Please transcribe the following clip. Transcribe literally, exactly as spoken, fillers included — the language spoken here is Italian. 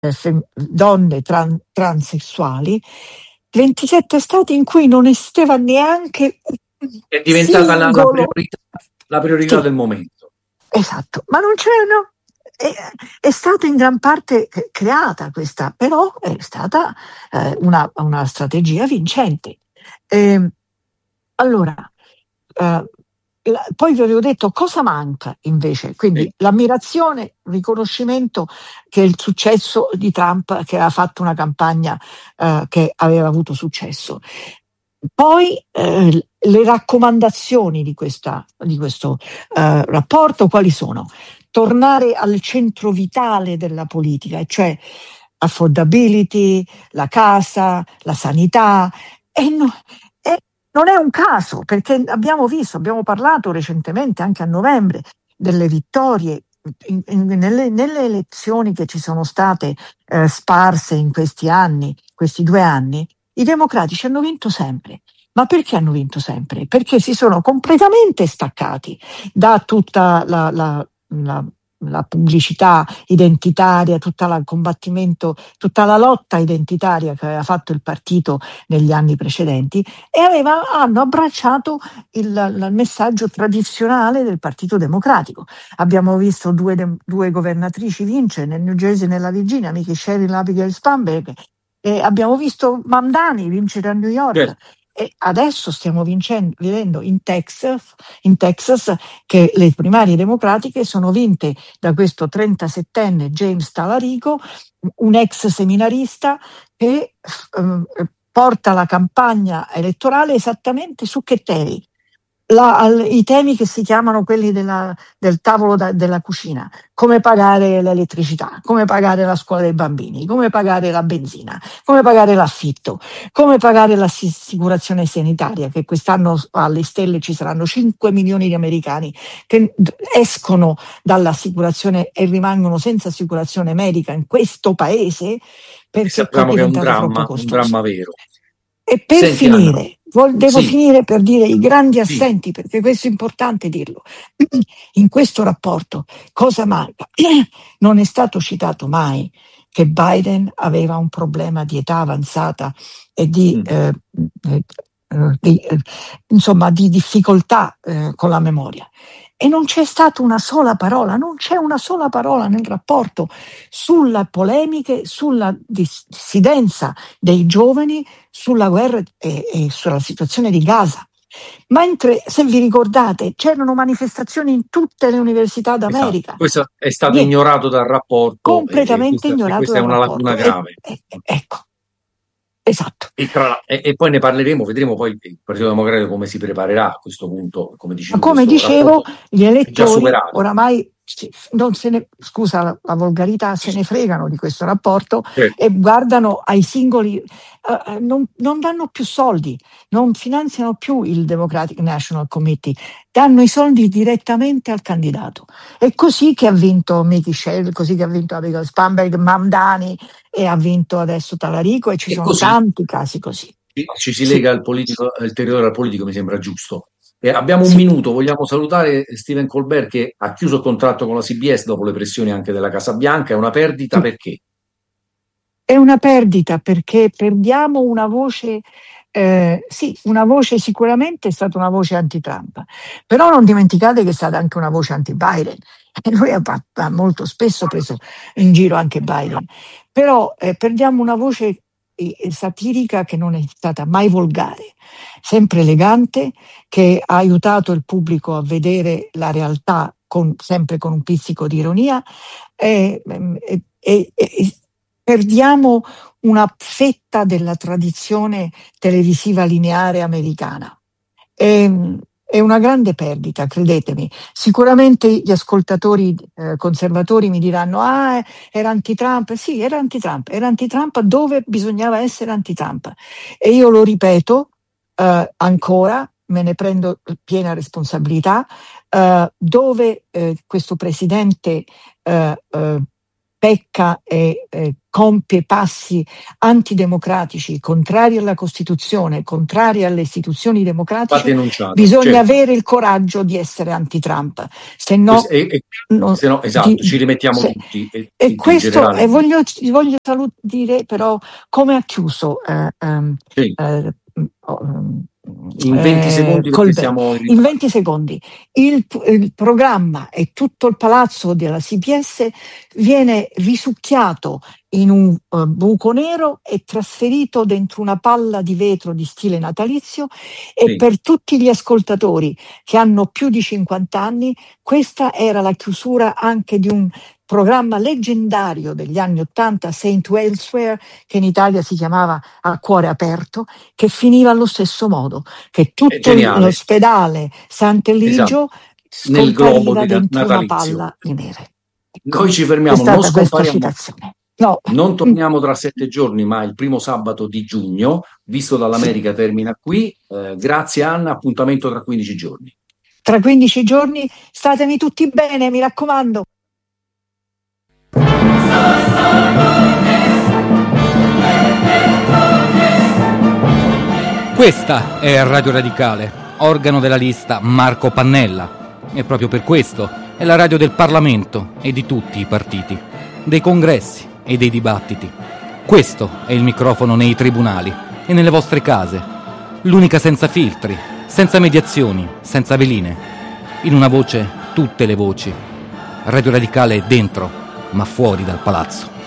eh, fem- donne tran- transessuali, ventisette stati in cui non esisteva neanche un È diventata la, la singolo. priorità, la priorità Sì, del momento. esatto, ma non c'erano. È, è stata in gran parte eh, creata questa, però è stata eh, una, una strategia vincente. Ehm, allora, eh, la- poi vi avevo detto cosa manca invece, quindi Sì. l'ammirazione, il riconoscimento che il successo di Trump, che ha fatto una campagna eh, che aveva avuto successo. Poi eh, le raccomandazioni di, questa, di questo eh, rapporto quali sono? Tornare al centro vitale della politica, e cioè affordability, la casa, la sanità. E, no- e non è un caso, perché abbiamo visto, abbiamo parlato recentemente, anche a novembre, delle vittorie in- in- nelle, nelle elezioni che ci sono state eh, sparse in questi anni, questi due anni. I democratici hanno vinto sempre. Ma perché hanno vinto sempre? Perché si sono completamente staccati da tutta la, la- la- la pubblicità identitaria, tutto il combattimento, tutta la lotta identitaria che aveva fatto il partito negli anni precedenti e aveva- hanno abbracciato il, il messaggio tradizionale del Partito Democratico. Abbiamo visto due, de- due governatrici vincere nel New Jersey e nella Virginia, Mickey Sherrill e Abigail Spanberg, e abbiamo visto Mamdani vincere a New York. Certo. E adesso stiamo vincendo, vedendo in Texas, in Texas che le primarie democratiche sono vinte da questo trentasettenne James Talarico, un ex seminarista che eh, porta la campagna elettorale esattamente su che temi? La- al- I temi che si chiamano quelli della- del tavolo da- della cucina, come pagare l'elettricità, come pagare la scuola dei bambini, come pagare la benzina, come pagare l'affitto, come pagare l'assicurazione sanitaria, che quest'anno alle stelle ci saranno cinque milioni di americani che d- escono dall'assicurazione e rimangono senza assicurazione medica in questo paese E perché è sappiamo che è un diventato troppo dramma, un costoso. dramma vero. E per Senti Anna, finire, vol- devo sì, finire per dire i grandi sì, assenti, perché questo è importante dirlo. In questo rapporto cosa manca? Non è stato citato mai che Biden aveva un problema di età avanzata e di, mm, eh, eh, eh, di, eh, insomma, di difficoltà eh, con la memoria. E non c'è stata una sola parola, non c'è una sola parola nel rapporto sulle polemiche, sulla dissidenza dei giovani, sulla guerra e, e sulla situazione di Gaza. Mentre, se vi ricordate, c'erano manifestazioni in tutte le università esatto. d'America. Questo è stato Niente, ignorato dal rapporto e, e completamente questa, e ignorato questa è dal una lacuna rapporto. E, grave. e- ecco, esatto. E, tra la- e- e poi ne parleremo, vedremo poi il Partito Democratico come si preparerà a questo punto, come dici Ma tu, come questo dicevo, rapporto gli è già elettori superato. oramai, sì, non se ne, scusa la, la volgarità, se ne fregano di questo rapporto Certo. e guardano ai singoli, eh, eh, non, non danno più soldi, non finanziano più il Democratic National Committee, danno i soldi direttamente al candidato. È così che ha vinto Mickey Shell, così che ha vinto Abigail Spanberg, Mamdani e ha vinto adesso Talarico e ci E sono così tanti casi così. ci, ci si Sì, lega al politico, al territorio al politico, mi sembra giusto. E abbiamo un sì. minuto, vogliamo salutare Stephen Colbert che ha chiuso il contratto con la C B S dopo le pressioni anche della Casa Bianca, è una perdita Sì. perché? È una perdita perché perdiamo una voce, eh, sì, una voce sicuramente è stata una voce anti-Trump, però non dimenticate che è stata anche una voce anti-Biden. E lui ha, ha molto spesso preso in giro anche Biden, però eh, perdiamo una voce eh, satirica che non è stata mai volgare, sempre elegante, che ha aiutato il pubblico a vedere la realtà con- sempre con un pizzico di ironia e, e- e- e perdiamo una fetta della tradizione televisiva lineare americana. È, è una grande perdita, credetemi. Sicuramente gli ascoltatori eh, conservatori mi diranno: ah, era anti-Trump. Sì, era anti-Trump, era anti-Trump dove bisognava essere anti-Trump. E io lo ripeto eh, ancora, me ne prendo piena responsabilità, eh, dove eh, questo presidente eh, eh, pecca e eh, compie passi antidemocratici, contrari alla Costituzione, contrari alle istituzioni democratiche, bisogna certo. avere il coraggio di essere anti-Trump, se no, E, e, no, se no esatto, di, ci rimettiamo se, tutti. E, e questo, generale, e voglio, voglio salut- dire però come ha chiuso eh, ehm, sì. eh, In venti eh, secondi, perché Colbert. siamo in In venti secondi il, il programma e tutto il palazzo della C B S viene risucchiato in un uh, buco nero e trasferito dentro una palla di vetro di stile natalizio, e sì. per tutti gli ascoltatori che hanno più di cinquanta anni questa era la chiusura anche di un programma leggendario degli anni ottanta, Saint Elsewhere, che in Italia si chiamava A Cuore Aperto, che finiva allo stesso modo, che tutto l'ospedale Sant'Eligio esatto. Nel globo di dentro natalizio. una palla di neve. Ecco, noi ci fermiamo, non scompariamo, no. non torniamo tra sette giorni, ma il primo sabato di giugno, visto dall'America, sì. Termina qui. Eh, grazie Anna, appuntamento tra quindici giorni. Tra quindici giorni, statemi tutti bene, mi raccomando. Questa è Radio Radicale, organo della lista Marco Pannella, e proprio per questo è la radio del Parlamento e di tutti i partiti, dei congressi e dei dibattiti. Questo è il microfono nei tribunali e nelle vostre case, l'unica senza filtri, senza mediazioni, senza veline, in una voce tutte le voci. Radio Radicale è dentro, ma fuori dal palazzo.